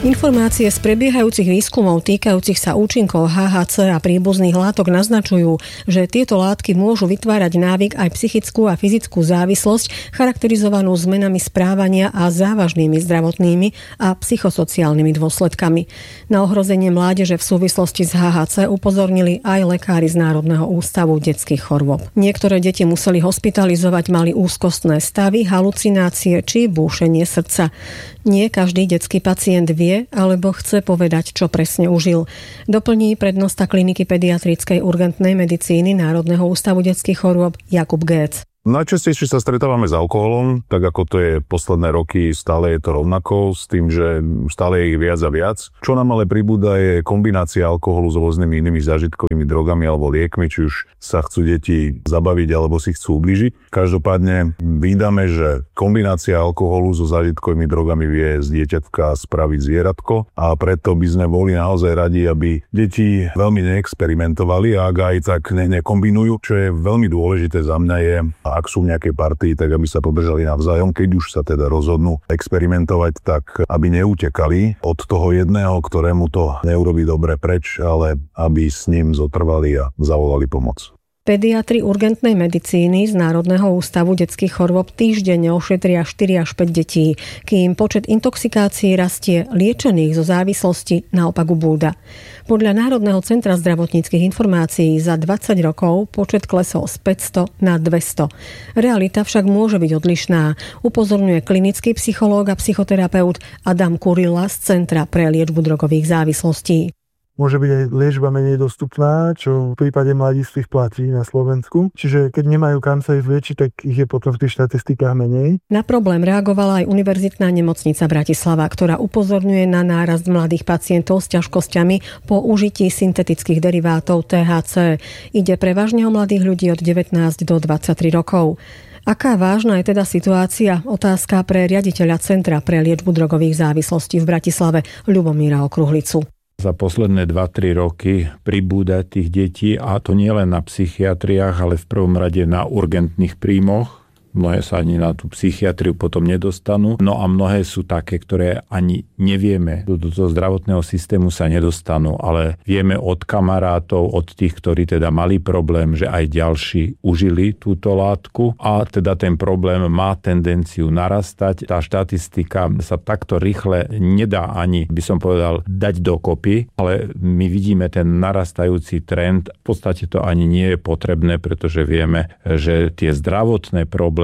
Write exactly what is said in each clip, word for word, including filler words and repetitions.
Informácie z prebiehajúcich výskumov týkajúcich sa účinkov há há cé a príbuzných látok naznačujú, že tieto látky môžu vytvárať návyk aj psychickú a fyzickú závislosť charakterizovanú zmenami správania a závažnými zdravotnými a psychosociálnymi dôsledkami. Na ohrozenie mládeže v súvislosti s há há cé upozornili aj lekári z Národného ústavu detských chorôb. Niektoré deti museli hospitalizovať, mali úzkostné stavy, halucinácie či búšenie srdca. Nie každý detský pacient vie alebo chce povedať, čo presne užil. Doplní prednosta kliniky pediatrickej urgentnej medicíny Národného ústavu detských chorôb Jakub Géc. Najčastejšie sa stretávame s alkoholom, tak ako to je posledné roky, stále je to rovnako, s tým, že stále je ich viac a viac. Čo nám ale pribúda je kombinácia alkoholu s rôznymi inými zážitkovými drogami alebo liekmi, či už sa chcú deti zabaviť alebo si chcú ubližiť. Každopádne vydáme, že kombinácia alkoholu so zážitkovými drogami vie z dieťatka spraviť zvieratko a preto by sme boli naozaj radi, aby deti veľmi neexperimentovali a ak aj tak ne- nekombinujú, čo je veľmi dôležité za mňa je, ak sú v nejakej partii, tak aby sa podržali navzájom, keď už sa teda rozhodnú experimentovať, tak aby neutekali od toho jedného, ktorému to neurobí dobre preč, ale aby s ním zotrvali a zavolali pomoc. Pediatri urgentnej medicíny z Národného ústavu detských chorôb týždenne ošetria štyri až päť detí, kým počet intoxikácií rastie, liečených zo závislosti naopak ubúda. Podľa Národného centra zdravotníckych informácií za dvadsať rokov počet klesol z päťsto na dvesto. Realita však môže byť odlišná, upozorňuje klinický psychológ a psychoterapeut Adam Kurila z Centra pre liečbu drogových závislostí. Môže byť aj liečba menej dostupná, čo v prípade mladistvých platí na Slovensku. Čiže keď nemajú kam sa ich liečiť, tak ich je potom v tých štatistikách menej. Na problém reagovala aj Univerzitná nemocnica Bratislava, ktorá upozorňuje na nárast mladých pacientov s ťažkosťami po užití syntetických derivátov té há cé. Ide prevažne o mladých ľudí od devätnásť do dvadsaťtri rokov. Aká vážna je teda situácia? Otázka pre riaditeľa Centra pre liečbu drogových závislostí v Bratislave Ľubomíra Okruhlicu. Za posledné dva tri roky pribúda tých detí, a to nie len na psychiatriách, ale v prvom rade na urgentných príjmoch. Mnohé sa ani na tú psychiatriu potom nedostanú. No a mnohé sú také, ktoré ani nevieme. Do toho zdravotného systému sa nedostanú, ale vieme od kamarátov, od tých, ktorí teda mali problém, že aj ďalší užili túto látku a teda ten problém má tendenciu narastať. Tá štatistika sa takto rýchle nedá ani, by som povedal, dať dokopy, ale my vidíme ten narastajúci trend. V podstate to ani nie je potrebné, pretože vieme, že tie zdravotné problémy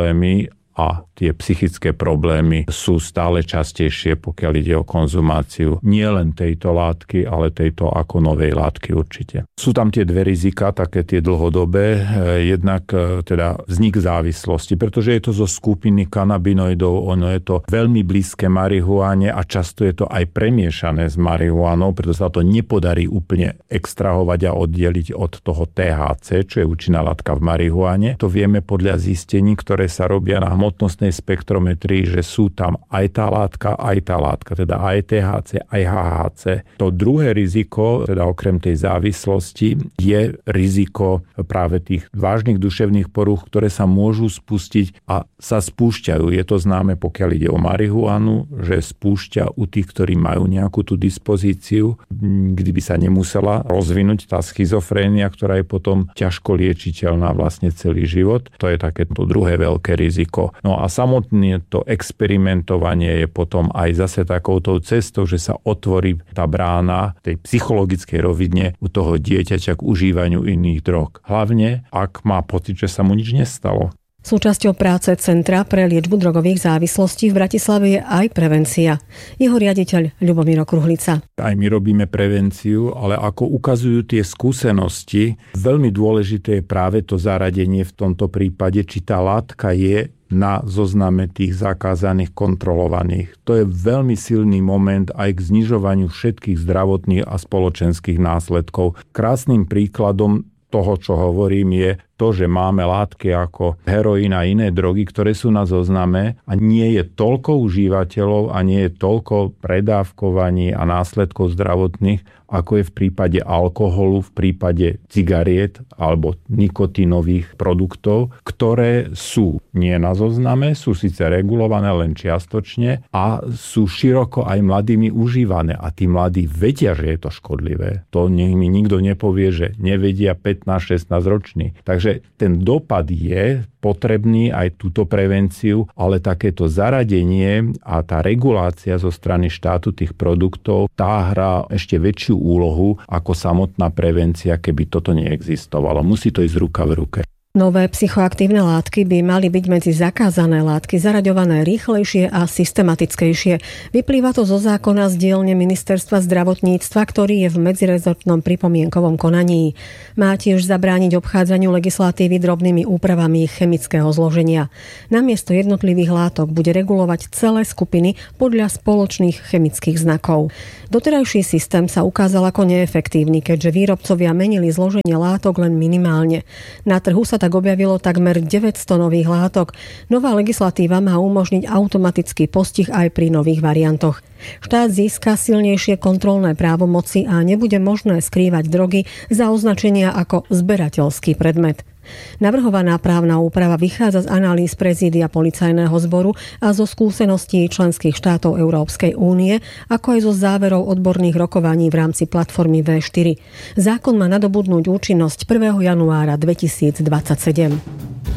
a tie psychické problémy sú stále častejšie, pokiaľ ide o konzumáciu nie len tejto látky, ale tejto ako novej látky určite. Sú tam tie dve rizika, také tie dlhodobé, jednak teda vznik závislosti, pretože je to zo skupiny kanabinoidov, ono je to veľmi blízke marihuáne a často je to aj premiešané s marihuánou, preto sa to nepodarí úplne extrahovať a oddeliť od toho té há cé, čo je účinná látka v marihuáne. To vieme podľa zistení, ktoré sa robia na hmotnostnej spektrometrii, že sú tam aj tá látka, aj tá látka, teda aj té há cé, aj há há cé. To druhé riziko, teda okrem tej závislosti, je riziko práve tých vážnych duševných porúch, ktoré sa môžu spustiť a sa spúšťajú. Je to známe, pokiaľ ide o marihuanu, že spúšťa u tých, ktorí majú nejakú tú dispozíciu, kdyby sa nemusela rozvinúť tá schizofrénia, ktorá je potom ťažko liečiteľná vlastne celý život. To je takéto druhé veľké riziko. No a samotné to experimentovanie je potom aj zase takouto cestou, že sa otvorí tá brána tej psychologickej rovine u toho dieťaťa k užívaniu iných drog. Hlavne, ak má pocit, že sa mu nič nestalo. Súčasťou práce Centra pre liečbu drogových závislostí v Bratislave je aj prevencia. Jeho riaditeľ Ľubomír Okruhlica. Aj my robíme prevenciu, ale ako ukazujú tie skúsenosti, veľmi dôležité je práve to zaradenie v tomto prípade, či tá látka je na zozname tých zakázaných, kontrolovaných. To je veľmi silný moment aj k znižovaniu všetkých zdravotných a spoločenských následkov. Krásnym príkladom toho, čo hovorím, je to, že máme látky ako heroín a iné drogy, ktoré sú na zozname a nie je toľko užívateľov a nie je toľko predávkovaní a následkov zdravotných ako je v prípade alkoholu, v prípade cigariet alebo nikotínových produktov, ktoré sú nie na zozname, sú síce regulované len čiastočne a sú široko aj mladými užívané. A tí mladí vedia, že je to škodlivé. To nech mi nikto nepovie, že nevedia pätnásť šestnásť roční. Takže ten dopad je potrebný aj túto prevenciu, ale takéto zaradenie a tá regulácia zo strany štátu tých produktov, tá hrá ešte väčšiu úlohu ako samotná prevencia, keby toto neexistovalo. Musí to ísť ruka v ruke. Nové psychoaktívne látky by mali byť medzi zakázané látky zaraďované rýchlejšie a systematickejšie. Vyplýva to zo zákona z dielne Ministerstva zdravotníctva, ktorý je v medzirezortnom pripomienkovom konaní. Má tiež zabrániť obchádzaniu legislatívy drobnými úpravami chemického zloženia. Namiesto jednotlivých látok bude regulovať celé skupiny podľa spoločných chemických znakov. Doterajší systém sa ukázal ako neefektívny, keďže výrobcovia menili zloženie látok len minimálne. Na trhu sa tak objavilo takmer deväťsto nových látok. Nová legislatíva má umožniť automatický postih aj pri nových variantoch. Štát získa silnejšie kontrolné právomoci a nebude možné skrývať drogy za označenia ako zberateľský predmet. Navrhovaná právna úprava vychádza z analýz prezídia Policajného zboru a zo skúseností členských štátov Európskej únie, ako aj zo záverov odborných rokovaní v rámci platformy vé štyri. Zákon má nadobudnúť účinnosť prvého januára dvetisícdvadsaťsedem.